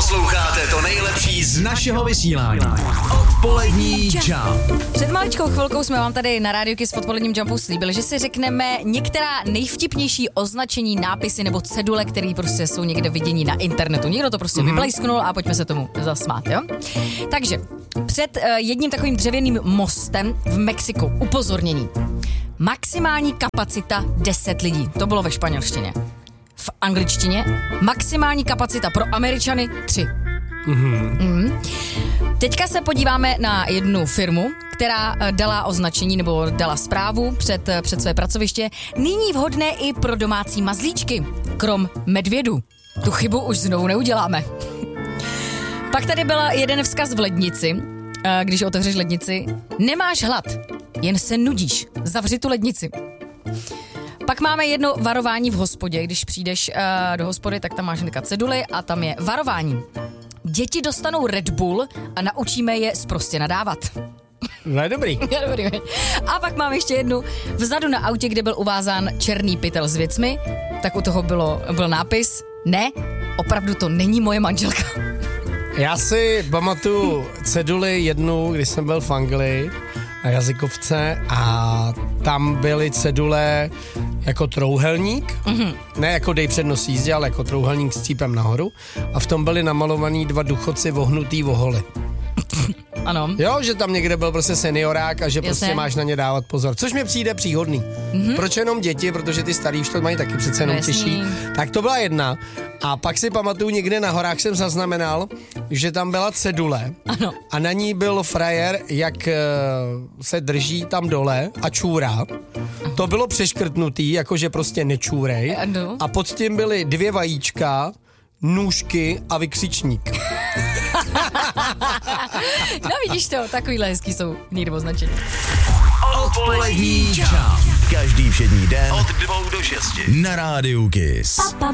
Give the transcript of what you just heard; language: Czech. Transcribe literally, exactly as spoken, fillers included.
Posloucháte to nejlepší z našeho vysílání. Odpolední Jump. Před maličkou chvilkou jsme vám tady na Rádiu Kiss v odpoledním Jumpu slíbili, že si řekneme některá nejvtipnější označení, nápisy nebo cedule, které prostě jsou někde vidění na internetu. Někdo to prostě mm-hmm. vyblejsknul a pojďme se tomu zasmát, jo? Takže před uh, jedním takovým dřevěným mostem v Mexiku upozornění. Maximální kapacita deset lidí. To bylo ve španělštině. V angličtině maximální kapacita pro Američany tři. Mm-hmm. Mm. Teďka se podíváme na jednu firmu, která dala označení nebo dala zprávu před, před své pracoviště. Nyní vhodné i pro domácí mazlíčky, krom medvědů. Tu chybu už znovu neuděláme. Pak tady byl jeden vzkaz v lednici, když otevřeš lednici. Nemáš hlad, jen se nudíš, zavři tu lednici. Pak máme jedno varování v hospodě. Když přijdeš uh, do hospody, tak tam máš hnedka ceduly a tam je varování. Děti dostanou Red Bull a naučíme je sprostě nadávat. No je dobrý. Je dobrý. A pak mám ještě jednu. Vzadu na autě, kde byl uvázán černý pytel s věcmi, tak u toho bylo, byl nápis. Ne, opravdu to není moje manželka. Já si pamatuju ceduli jednu, když jsem byl v Anglii na jazykovce a tam byly cedule jako trouhelník, mm-hmm. ne jako dej přednost jízdě, ale jako trouhelník s cípem nahoru a v tom byly namalovaný dva důchodci vohnutý voholy. Ano. Jo, že tam někde byl prostě seniorák a že Jasně. prostě máš na ně dávat pozor. Což mi přijde příhodný. Mm-hmm. Proč jenom děti, protože ty starý už to mají taky přece jenom těžší. Tak to byla jedna. A pak si pamatuju, někde na horách jsem zaznamenal, že tam byla cedule ano. a na ní byl frajer, jak uh, se drží tam dole a čůrá. To bylo přeškrtnutý, jakože prostě nečůrej. Ano. A pod tím byly dvě vajíčka, nůžky a vykřičník. No vidíš to, takovýhle hezký jsou někde označení. Odpolední Jump. Každý všední den od dvou do šesti na Rádiu Kiss.